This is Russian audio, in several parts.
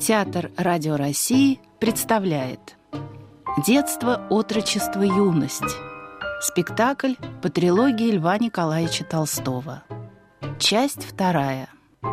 Театр Радио России представляет «Детство, отрочество, юность». Спектакль по трилогии Льва Николаевича Толстого. Часть 2.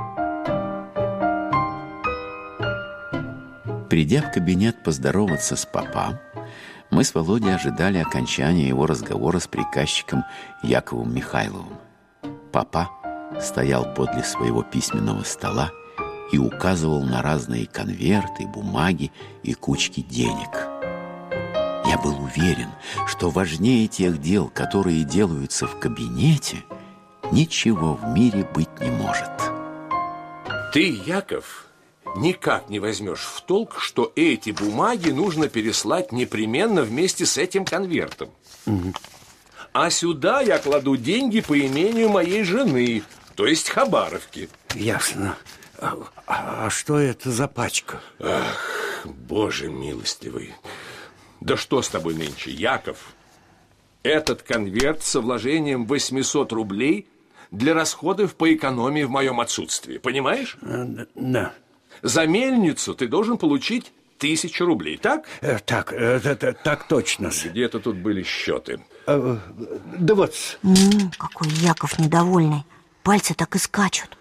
Придя в кабинет поздороваться с папа, мы с Володей ожидали окончания его разговора с приказчиком Яковом Михайловым. Папа стоял подле своего письменного стола и указывал на разные конверты, бумаги и кучки денег. Я был уверен, что важнее тех дел, которые делаются в кабинете, ничего в мире быть не может. Ты, Яков, никак не возьмешь в толк, что эти бумаги нужно переслать непременно вместе с этим конвертом. А сюда я кладу деньги по имению моей жены, то есть Хабаровки. Ясно. А что это за пачка? Ах, Боже милостивый. Да что с тобой нынче, Яков? Этот конверт со вложением 800 рублей для расходов по экономии в моем отсутствии. Понимаешь? Да. За мельницу ты должен получить 1000 рублей, так? Так точно. Где-то тут были счеты. Да вот. Какой Яков недовольный. Пальцы так и скачут.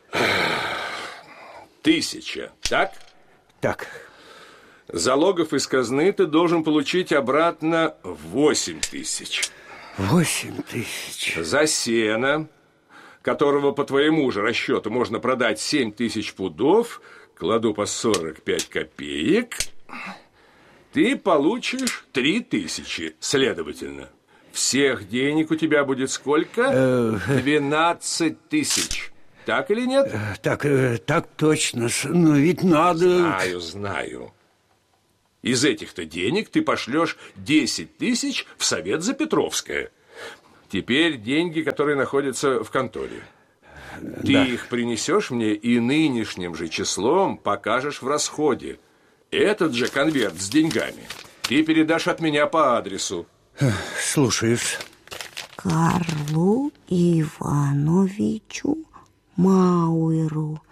1000, так? Так. Залогов из казны ты должен получить обратно 8000. 8000. За сено, которого по твоему же расчету можно продать 7000 пудов, кладу по 45 копеек, ты получишь 3000, следовательно. Всех денег у тебя будет сколько? 12 000. Так или нет? Так точно. Но ведь надо... Знаю. Из этих-то денег ты пошлешь 10 000 в Совет за Петровское. Теперь деньги, которые находятся в конторе. Ты их принесешь мне и нынешним же числом покажешь в расходе. Этот же конверт с деньгами ты передашь от меня по адресу. Слушаюсь. Карлу Ивановичу Мауэру.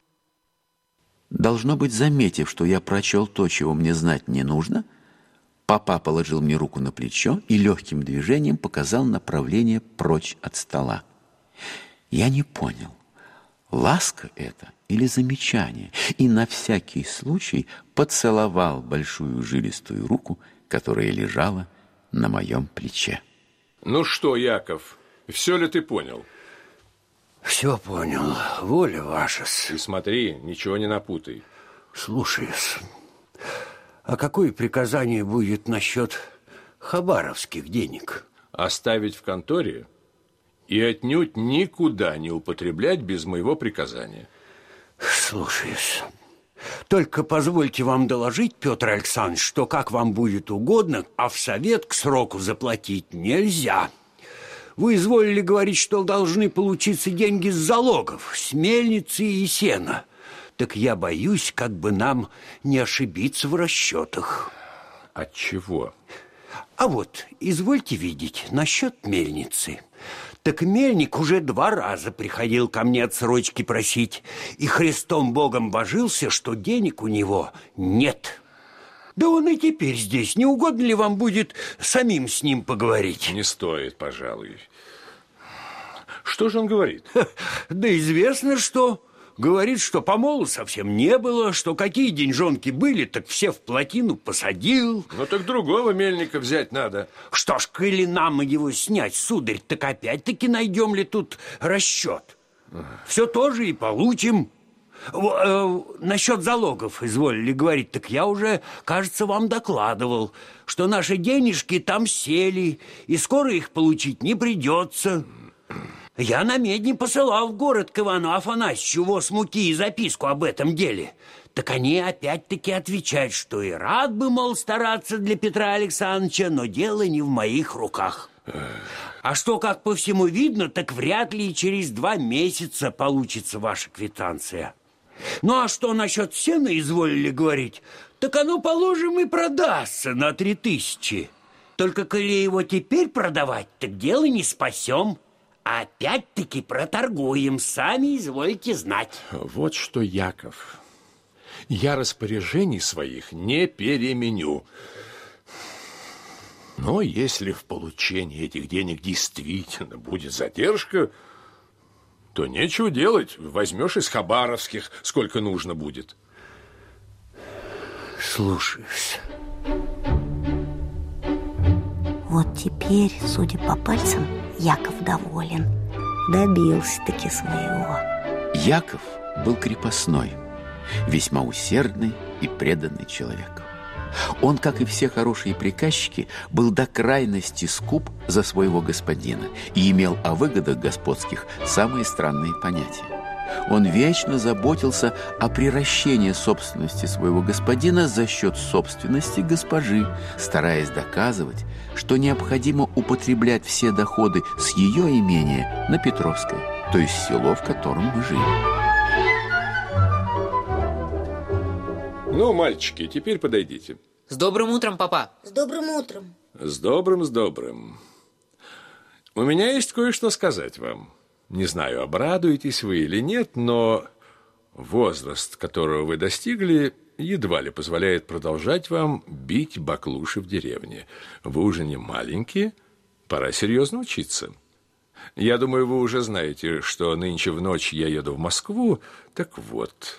Должно быть, заметив, что я прочел то, чего мне знать не нужно, папа положил мне руку на плечо и легким движением показал направление прочь от стола. Я не понял, ласка это или замечание, и на всякий случай поцеловал большую жилистую руку, которая лежала на моем плече. Ну что, Яков, все ли ты понял? Все понял. Воля ваша. И смотри, ничего не напутай. Слушаюсь. А какое приказание будет насчет хабаровских денег? Оставить в конторе и отнюдь никуда не употреблять без моего приказания. Слушаюсь. Только позвольте вам доложить, Петр Александрович, что как вам будет угодно, а в совет к сроку заплатить нельзя. Вы изволили говорить, что должны получиться деньги с залогов, с мельницы и сена. Так я боюсь, как бы нам не ошибиться в расчетах. От чего? А вот, извольте видеть, насчет мельницы. Так мельник уже 2 раза приходил ко мне отсрочки просить, и Христом Богом божился, что денег у него нет. Да он и теперь здесь. Не угодно ли вам будет самим с ним поговорить? Не стоит, пожалуй. Что же он говорит? Да известно, что... Говорит, что помолу совсем не было, что какие деньжонки были, так все в плотину посадил. Ну так другого мельника взять надо. Что ж, коли нам его снять, сударь, так опять-таки найдем ли тут расчет? Все тоже и получим. Насчет залогов, изволили говорить, так я уже, кажется, вам докладывал, что наши денежки там сели, и скоро их получить не придется. Я на медне посылал в город к Ивану Афанасьевичу воз муки и записку об этом деле. Так они опять-таки отвечают, что и рад бы, мол, стараться для Петра Александровича, но дело не в моих руках. А что, как по всему видно, так вряд ли через 2 месяца получится ваша квитанция. Ну, а что насчет сена, изволили говорить, так оно, положим, и продастся на 3000. Только коли его теперь продавать, так дело не спасем. Опять-таки проторгуем, сами извольте знать. Вот что, Яков, Я распоряжений своих не переменю. Но если в получении этих денег действительно будет задержка, то нечего делать. Возьмешь из хабаровских, сколько нужно будет. Слушаюсь. Вот теперь, судя по пальцам, Яков доволен. Добился-таки своего. Яков был крепостной, весьма усердный и преданный человек. Он, как и все хорошие приказчики, был до крайности скуп за своего господина и имел о выгодах господских самые странные понятия. Он вечно заботился о приращении собственности своего господина за счет собственности госпожи, стараясь доказывать, что необходимо употреблять все доходы с ее имения на Петровское, то есть село, в котором мы жили. Ну, мальчики, теперь подойдите. С добрым утром, папа. С добрым утром. С добрым, с добрым. У меня есть кое-что сказать вам. Не знаю, обрадуетесь вы или нет, но возраст, которого вы достигли, едва ли позволяет продолжать вам бить баклуши в деревне. Вы уже не маленькие, пора серьезно учиться. Я думаю, вы уже знаете, что нынче в ночь я еду в Москву. Так вот,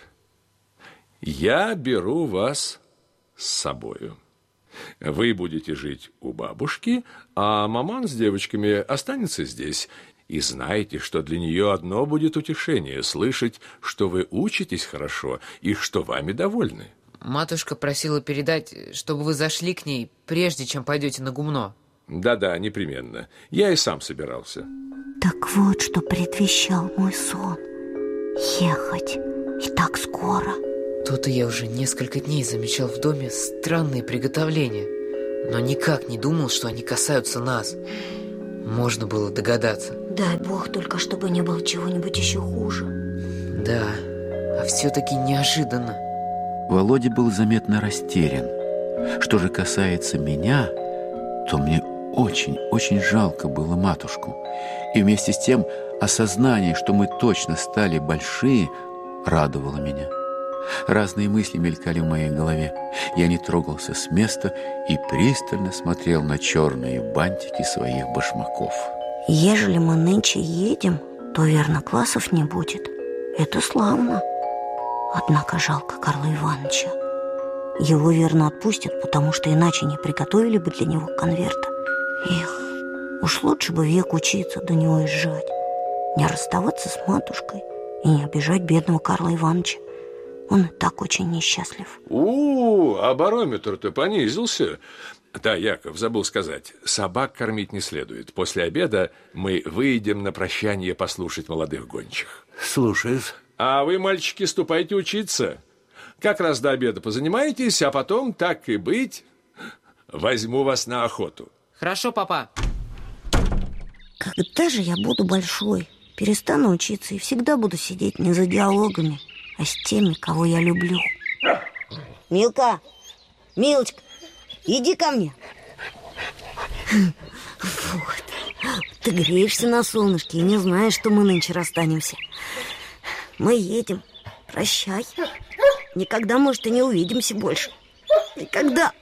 я беру вас с собою. Вы будете жить у бабушки, а маман с девочками останется здесь. И знайте, что для нее одно будет утешение – слышать, что вы учитесь хорошо и что вами довольны. Матушка просила передать, чтобы вы зашли к ней, прежде чем пойдете на гумно. Да-да, непременно. Я и сам собирался. Так вот, что предвещал мой сон. Ехать. И так скоро. Тут и я уже несколько дней замечал в доме странные приготовления, но никак не думал, что они касаются нас. Можно было догадаться. Дай бог только, чтобы не было чего-нибудь еще хуже. Да, а все-таки неожиданно. Володя был заметно растерян. Что же касается меня, то мне очень жалко было матушку. И вместе с тем осознание, что мы точно стали большие, радовало меня. Разные мысли мелькали в моей голове. Я не трогался с места и пристально смотрел на черные бантики своих башмаков. Ежели мы нынче едем, то, верно, классов не будет. Это славно. Однако жалко Карла Ивановича. Его, верно, отпустят, потому что иначе не приготовили бы для него конверта. Эх, уж лучше бы век учиться, да не уезжать. Не расставаться с матушкой и не обижать бедного Карла Ивановича. Он и так очень несчастлив. А барометр-то понизился. Да, Яков, забыл сказать, собак кормить не следует. После обеда мы выйдем на прощание послушать молодых гончих. Слушаюсь. А вы, мальчики, ступайте учиться. Как раз до обеда позанимаетесь, а потом, так и быть, возьму вас на охоту. Хорошо, папа. Когда же я буду большой, перестану учиться и всегда буду сидеть не за диалогами, а с теми, кого я люблю. Милка, Милочка, иди ко мне. Вот, ты греешься на солнышке и не знаешь, что мы нынче расстанемся. Мы едем, прощай. Никогда, может, и не увидимся больше. Никогда.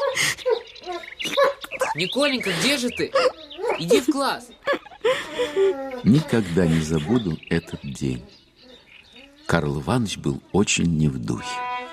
Николенька, где же ты? Иди в класс. Никогда не забуду этот день. Карл Иванович был очень не в духе.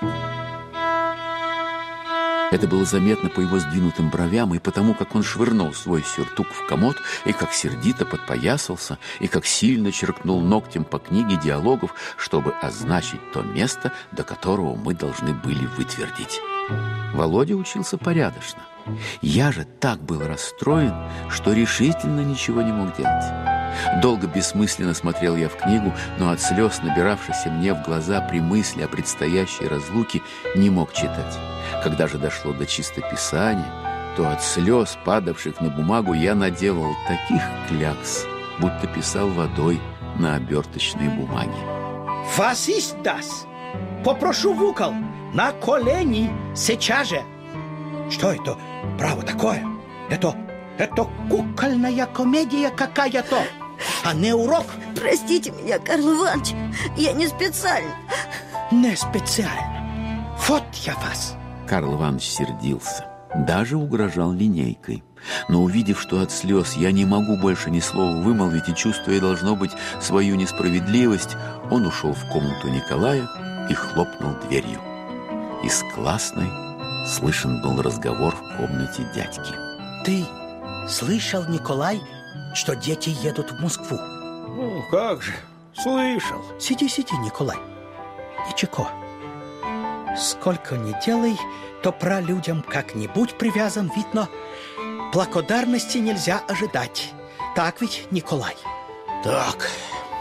Это было заметно по его сдвинутым бровям и потому, как он швырнул свой сюртук в комод, и как сердито подпоясался, и как сильно черкнул ногтем по книге диалогов, чтобы означить то место, до которого мы должны были вытвердить. Володя учился порядочно. Я же так был расстроен, что решительно ничего не мог делать. Долго бессмысленно смотрел я в книгу, но от слез, набиравшихся мне в глаза при мысли о предстоящей разлуке, не мог читать. Когда же дошло до чистописания, то от слез, падавших на бумагу, я наделал таких клякс, будто писал водой на оберточной бумаге. Was ist das? Попрошу в угол, на колени, сейчас же. Что это, право, такое? Это кукольная комедия какая-то, а не урок. Простите меня, Карл Иванович, я не специально. Не специально. Вот я вас. Карл Иванович сердился, даже угрожал линейкой. Но увидев, что от слез я не могу больше ни слова вымолвить и чувствуя, должно быть, свою несправедливость, он ушел в комнату Николая и хлопнул дверью. Из классной слышен был разговор в комнате дядьки. Ты слышал, Николай, что дети едут в Москву? Ну, как же, слышал. Сиди, Николай. Ничего. Сколько ни делай, то про людям как-нибудь привязан, видно. Благодарности нельзя ожидать. Так ведь, Николай? Так.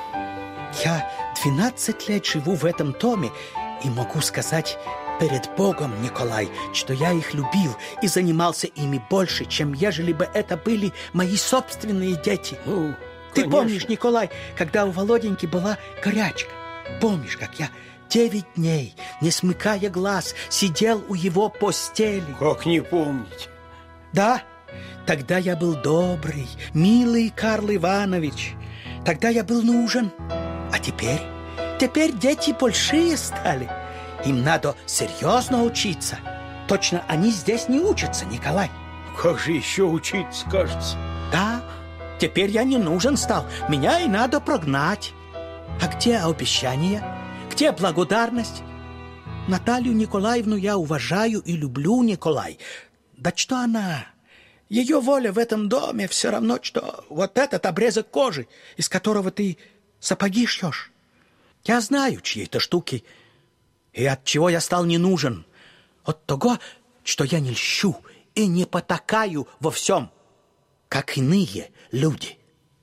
Я 12 лет живу в этом доме и могу сказать перед Богом, Николай, что я их любил и занимался ими больше, чем ежели бы это были мои собственные дети. Ну, ты конечно. помнишь, Николай, когда у Володеньки была горячка? Помнишь, как я 9 дней, не смыкая глаз, сидел у его постели? Как не помнить? Да, тогда я был добрый, милый Карл Иванович. Тогда я был нужен. А теперь дети большие стали. Им надо серьезно учиться. Точно они здесь не учатся, Николай. Как же еще учиться, кажется? Да, теперь я не нужен стал. Меня и надо прогнать. А где обещание? Где благодарность? Наталью Николаевну я уважаю и люблю, Николай. Да что она? Ее воля в этом доме все равно, что вот этот обрезок кожи, из которого ты сапоги шьешь. Я знаю чьи-то штуки, и от чего я стал не нужен. От того, что я не льщу и не потакаю во всем, как иные люди.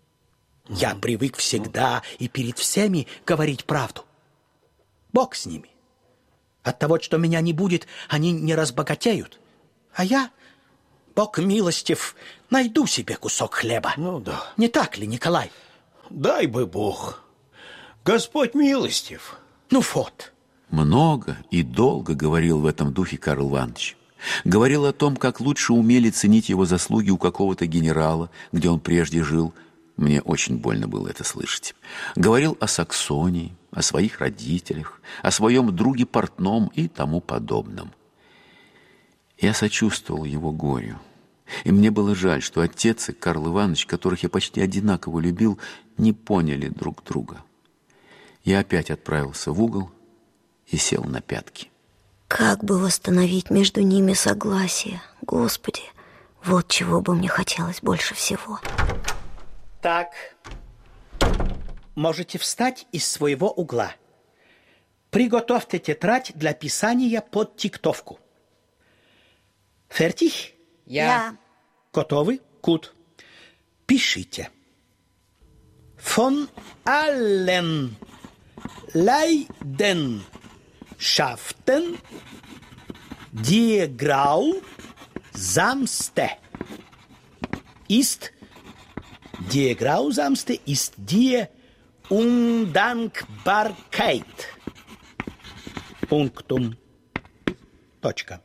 Я привык всегда и перед всеми говорить правду. Бог с ними. От того, что меня не будет, они не разбогатеют. А я, Бог милостив, найду себе кусок хлеба. Ну да. Не так ли, Николай? Дай бы Бог. Господь милостив. Ну вот. Много и долго говорил в этом духе Карл Иванович. Говорил о том, как лучше умели ценить его заслуги у какого-то генерала, где он прежде жил. Мне очень больно было это слышать. Говорил о Саксонии, о своих родителях, о своем друге портном и тому подобном. Я сочувствовал его горю. И мне было жаль, что отец и Карл Иванович, которых я почти одинаково любил, не поняли друг друга. Я опять отправился в угол и сел на пятки. Как бы восстановить между ними согласие? Господи, вот чего бы мне хотелось больше всего. Так, можете встать из своего угла. Приготовьте тетрадь для писания под диктовку. Фертих? Я. Готовы? Gut. Пишите. Von allen Leidenschaften die grausamste ist die Undankbarkeit. Punktum. Точка.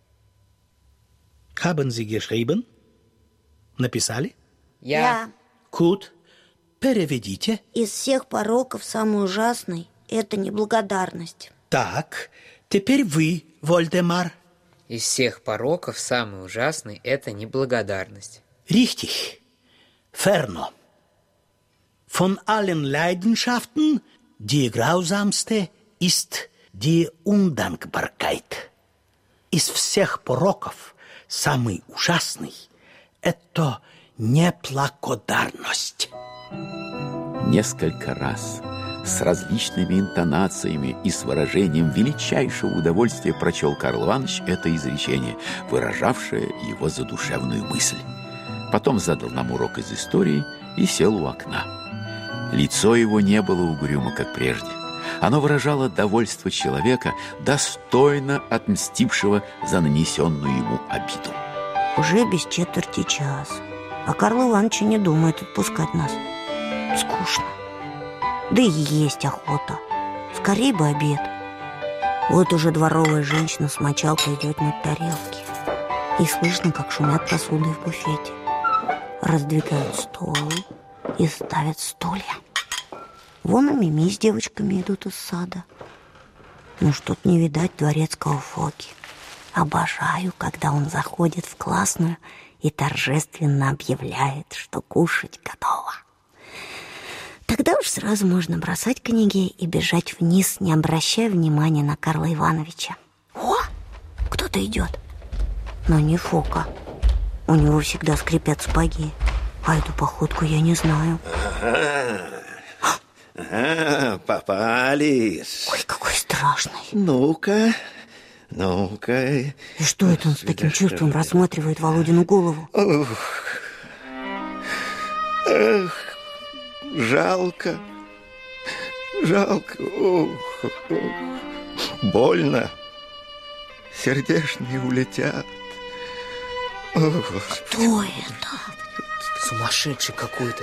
Haben Sie geschrieben? Написали? Я. Gut. Переведите. Из всех пороков самый ужасный – это неблагодарность. Так, теперь вы, Вольдемар. Из всех пороков самый ужасный – это неблагодарность. Richtig. Ferno. Von allen Leidenschaften die grausamste ist die Undankbarkeit. Из всех пороков самый ужасный – это неблагодарность. Несколько раз с различными интонациями и с выражением величайшего удовольствия прочел Карл Иванович это изречение, выражавшее его задушевную мысль. Потом задал нам урок из истории и сел у окна. Лицо его не было угрюмо, как прежде. Оно выражало довольство человека, достойно отмстившего за нанесенную ему обиду. Уже без четверти час, а Карл Иванович не думает отпускать нас. Скучно. Да и есть охота. Скорей бы обед. Вот уже дворовая женщина с мочалкой идет на тарелки. И слышно, как шумят посудой в буфете. Раздвигают стол и ставят стулья. Вон и Мими с девочками идут из сада. Ну, что-то не видать дворецкого Фоки. Обожаю, когда он заходит в классную и торжественно объявляет, что кушать готово. Тогда уж сразу можно бросать книги и бежать вниз, не обращая внимания на Карла Ивановича. О, кто-то идет. Но не Фока. У него всегда скрипят сапоги. А эту походку я не знаю. Попались. Ой, какой страшный. Ну-ка, ну-ка. И что это он с таким чувством рассматривает Володину голову? Эх, жалко. Жалко. Больно. Сердечные улетят. Кто это? Сумасшедший какой-то.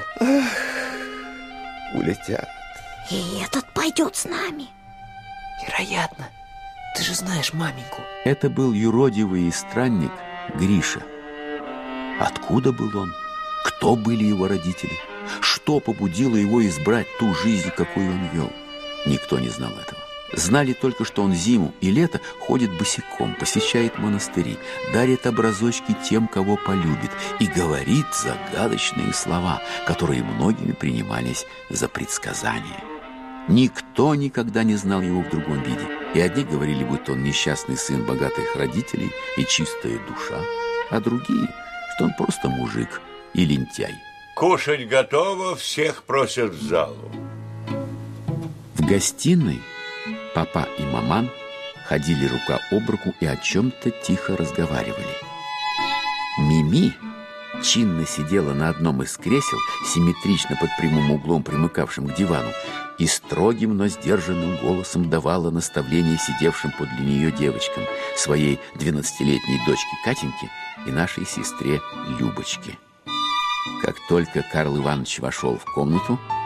Улетят. И этот пойдет с нами. Вероятно. Ты же знаешь маменьку. Это был юродивый странник Гриша. Откуда был он? Кто были его родители? Что побудило его избрать ту жизнь, какую он вел? Никто не знал этого. Знали только, что он зиму и лето ходит босиком, посещает монастыри, дарит образочки тем, кого полюбит, и говорит загадочные слова, которые многими принимались за предсказания. Никто никогда не знал его в другом виде. И одни говорили, будто он несчастный сын богатых родителей и чистая душа, а другие, что он просто мужик и лентяй. Кушать готово, всех просят в залу. В гостиной папа и маман ходили рука об руку и о чем-то тихо разговаривали. Мими чинно сидела на одном из кресел, симметрично под прямым углом, примыкавшим к дивану, и строгим, но сдержанным голосом давала наставления сидевшим подле нее девочкам, своей 12-летней дочке Катеньке и нашей сестре Любочке. Как только Карл Иванович вошел в комнату,